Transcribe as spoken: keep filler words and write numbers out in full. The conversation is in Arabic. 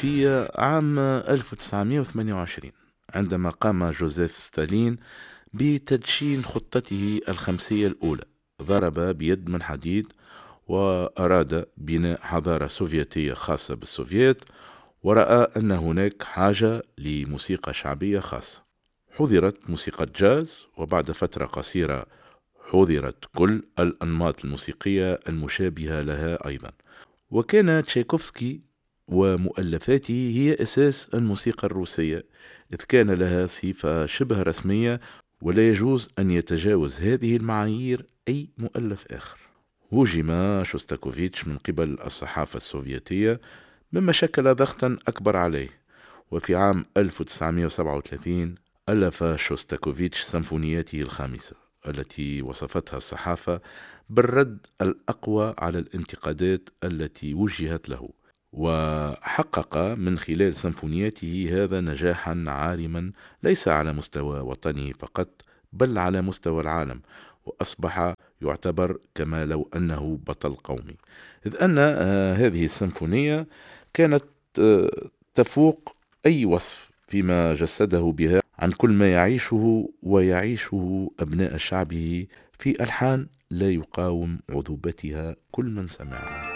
في عام ألف وتسعمائة وثمانية وعشرين عندما قام جوزيف ستالين بتدشين خطته الخمسية الأولى، ضرب بيد من حديد وأراد بناء حضارة سوفيتية خاصة بالسوفييت، ورأى أن هناك حاجة لموسيقى شعبية خاصة. حضرت موسيقى جاز، وبعد فترة قصيرة حضرت كل الأنماط الموسيقية المشابهة لها أيضا. وكان تشايكوفسكي ومؤلفاته هي أساس الموسيقى الروسية، إذ كان لها صفة شبه رسمية ولا يجوز أن يتجاوز هذه المعايير أي مؤلف آخر. هوجم شوستاكوفيتش من قبل الصحافة السوفيتية، مما شكل ضغطا أكبر عليه. وفي عام ألف وتسعمائة وسبعة وثلاثين ألف شوستاكوفيتش سيمفونياته الخامسة، التي وصفتها الصحافة بالرد الأقوى على الانتقادات التي وجهت له، وحقق من خلال سيمفونياته هذا نجاحا عارما ليس على مستوى وطني فقط بل على مستوى العالم، وأصبح يعتبر كما لو أنه بطل قومي، إذ أن هذه السيمفونية كانت تفوق أي وصف فيما جسده بها عن كل ما يعيشه ويعيشه أبناء شعبه في ألحان لا يقاوم عذوبتها كل من سمعها.